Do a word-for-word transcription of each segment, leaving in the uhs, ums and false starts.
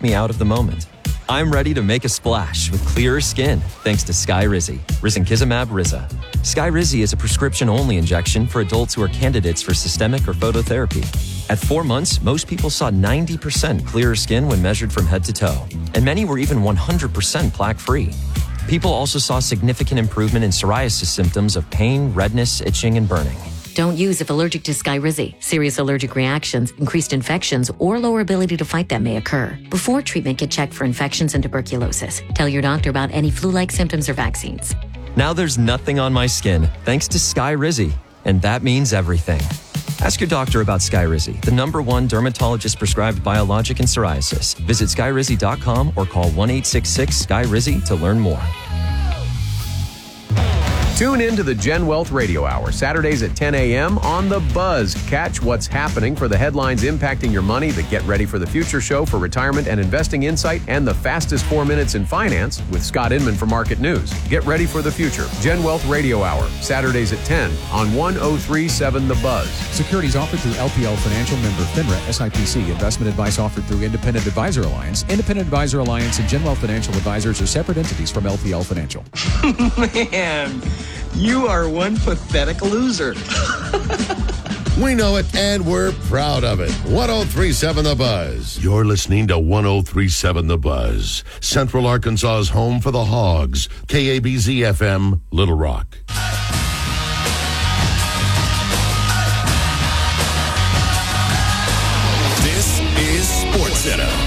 me out of the moment. I'm ready to make a splash with clearer skin thanks to Skyrizi, risankizumab Riza. Skyrizi is a prescription-only injection for adults who are candidates for systemic or phototherapy. At four months, most people saw ninety percent clearer skin when measured from head to toe, and many were even one hundred percent plaque-free. People also saw significant improvement in psoriasis symptoms of pain, redness, itching, and burning. Don't use if allergic to Skyrizi. Serious allergic reactions, increased infections, or lower ability to fight them may occur. Before treatment, get checked for infections and tuberculosis. Tell your doctor about any flu-like symptoms or vaccines. Now there's nothing on my skin thanks to Skyrizi, and that means everything. Ask your doctor about Skyrizi, the number one dermatologist-prescribed biologic in psoriasis. Visit skyrizi dot com or call one eight six six SKYRIZI to learn more. Tune in to the Gen Wealth Radio Hour, Saturdays at ten a.m. on The Buzz. Catch what's happening for the headlines impacting your money, the Get Ready for the Future show for retirement and investing insight, and the fastest four minutes in finance with Scott Inman for Market News. Get ready for the future. Gen Wealth Radio Hour, Saturdays at ten on one oh three point seven The Buzz. Securities offered through L P L Financial, member FINRA, S I P C. Investment advice offered through Independent Advisor Alliance. Independent Advisor Alliance and Gen Wealth Financial Advisors are separate entities from L P L Financial. Man, you are one pathetic loser. We know it, and we're proud of it. one oh three point seven The Buzz. You're listening to one oh three point seven The Buzz, Central Arkansas's home for the Hogs. K A B Z F M, Little Rock. This is SportsCenter.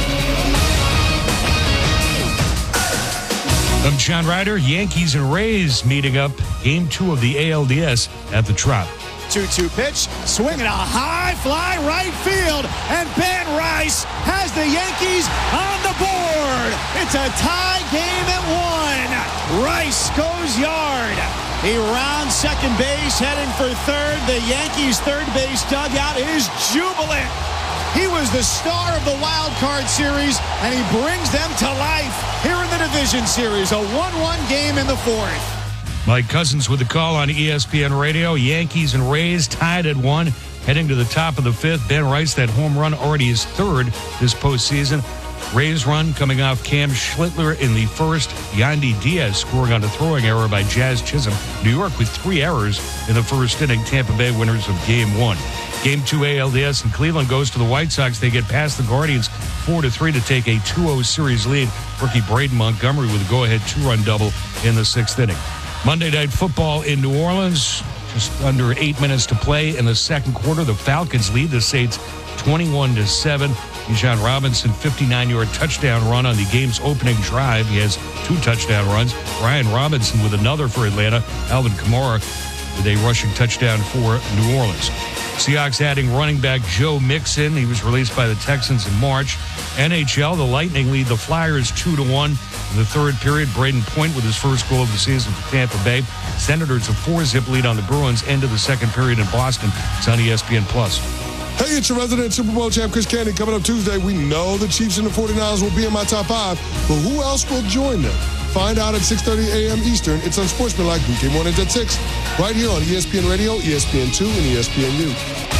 I'm John Ryder. Yankees and Rays meeting up game two of the A L D S at the Trop. two two pitch, swinging a high fly right field, and Ben Rice has the Yankees on the board. It's a tie game at one. Rice goes yard. He rounds second base, heading for third. The Yankees' third base dugout is jubilant. He was the star of the wild card series, and he brings them to life here in the division series. A one one game in the fourth. Mike Cousins with the call on E S P N Radio. Yankees and Rays tied at one, heading to the top of the fifth. Ben Rice, that home run, already his third this postseason. Rays run coming off Cam Schlittler in the first. Yandy Diaz scoring on a throwing error by Jazz Chisholm. New York with three errors in the first inning. Tampa Bay winners of game one. Game two A L D S in Cleveland goes to the White Sox. They get past the Guardians four to three to take a two oh series lead. Rookie Braden Montgomery with a go-ahead two-run double in the sixth inning. Monday Night Football in New Orleans. Just under eight minutes to play in the second quarter. The Falcons lead the Saints twenty-one to seven. Bijan Robinson, fifty-nine-yard touchdown run on the game's opening drive. He has two touchdown runs. Brian Robinson with another for Atlanta. Alvin Kamara with a rushing touchdown for New Orleans. Seahawks adding running back Joe Mixon. He was released by the Texans in March. N H L, the Lightning lead the Flyers two to one. In the third period, Braden Point with his first goal of the season for Tampa Bay. Senators a four-zip lead on the Bruins. End of the second period in Boston. It's on E S P N Plus. Hey, it's your resident Super Bowl champ, Chris Candy. Coming up Tuesday, we know the Chiefs and the forty-niners will be in my top five, but who else will join them? Find out at six thirty a.m. Eastern. It's Unsportsmanlike weekday mornings at six, right here on E S P N Radio, E S P N two, and E S P N U.